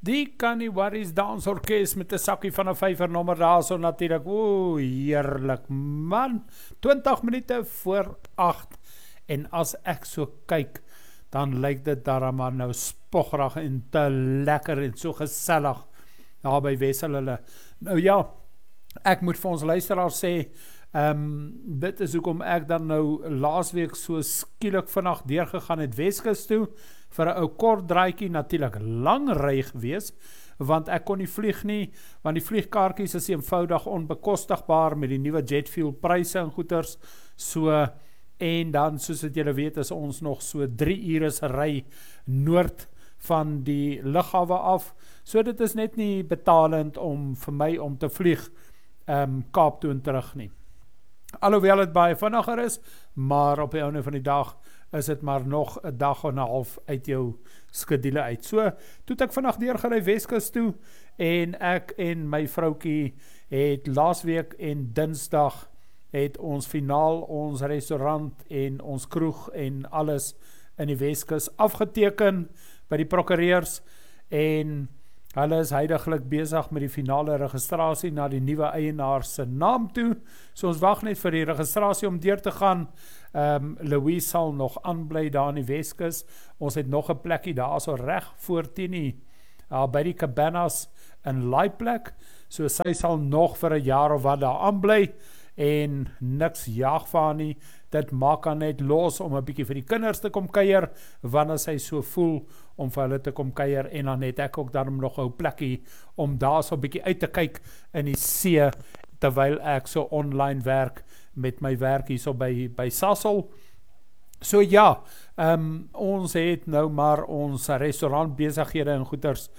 Die Canny Worries Dansorkest met 'n sakkie van 'n vyfer nommer daar so natuurlik. O, heerlik man. 20 minute voor 8. En as ek so kyk, dan lyk dit daar maar nou spoggerig en te lekker en so gesellig daar by Wessel hulle. Nou ja, ek moet vir ons luisteraars sê, dit is hoekom ek dan nou laasweek so skielik vandag deurgegaan het Weskus toe, vir 'n ou kort draaitjie, natuurlik lang ry gewees, want ek kon nie vlieg nie, want die vliegkaartjies is eenvoudig onbekostigbaar met die nuwe jetfuel pryse en goeders, so, en dan soos wat julle weet is ons nog so 3 ure se ry noord van die lughawe af, so dit is net nie betalend om vir my om te vlieg Kaap toe en terug nie. Alhoewel het baie vinniger is, maar op die einde van die dag is het maar nog 'n dag en 'n half uit jou skedule uit. So, toe het ek vandag deurgery Weskus toe, en ek en my vroukie het laasweek en Dinsdag het ons finaal, ons restaurant en ons kroeg en alles in die Weskus afgeteken by die prokureurs, en hulle is huidiglik besig met die finale registrasie na die nuwe eienaar se naam toe, so ons wag net vir die registrasie om deur te gaan. Louise sal nog aanbly daar in die Weskus, ons het nog 'n plekkie daar so reg voor teen by die Cabanas in Laaiplek, so sy sal nog vir 'n jaar of wat daar aanbly, en niks jaag vir haar nie, dit maak haar net los om 'n bietjie vir die kinders te kom kuier, wanneer sy so voel om vir hulle te kom kuier, en dan het ek ook daarom nog 'n plekkie om daar so 'n bietjie uit te kyk in die see, terwyl ek so online werk met my werk hier so by Sasol. So ja, ons het nou maar ons restaurant besighede en goeders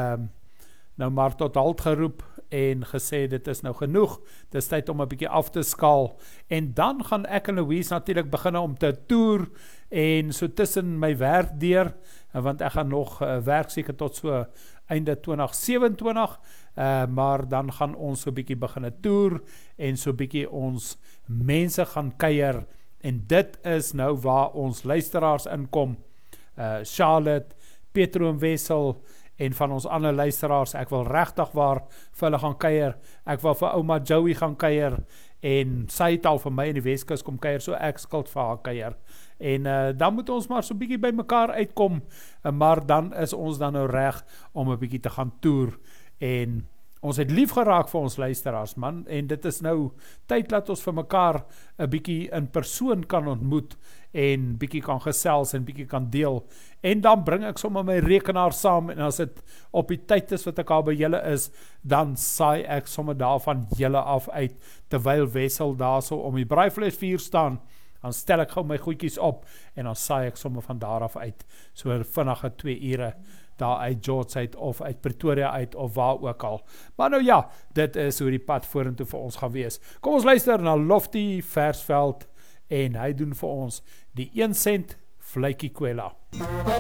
nou maar tot halt geroep en gesê dit is nou genoeg, dit is tyd om 'n bietjie af te skaal, en dan gaan ek en Louise natuurlik begin om te toer, en so tussen my werk deur, want ek gaan nog werk seker tot so einde 2027, maar dan gaan ons so bietjie begin toer, en so bietjie ons mense gaan kuier, en dit is nou waar ons luisteraars inkom, Charlotte, Petro en Wessel, en van ons ander luisteraars, ek wil regtig waar vir hulle gaan kuier, ek wil vir ouma Joey gaan kuier, en sy het al vir my in die Weskus kom kuier, so ek skuld vir haar kuier, en dan moet ons maar so bietjie by mekaar uitkom, maar dan is ons dan nou reg om 'n bietjie te gaan toer, en ons het lief geraak vir ons luisteraars man, en dit is nou tyd dat ons vir mekaar 'n bietjie in persoon kan ontmoet, en bietjie kan gesels en bietjie kan deel, en dan bring ek sommer my rekenaar saam, en as dit op die tyd is wat ek al by julle is, dan saai ek sommer daarvan julle af uit, terwyl Wessel daar so om die braaivleisvuur staan, dan stel ek gou my goedjies op, en dan saai ek sommer van daar af uit, so vinnige 2 ure, daar uit George uit, of uit Pretoria uit, of waar ook al. Maar nou ja, dit is hoe die pad vorentoe vir ons gaan wees. Kom ons luister na Lofty Versveld, en hy doen vir ons die 1 cent Vletjie Kwela.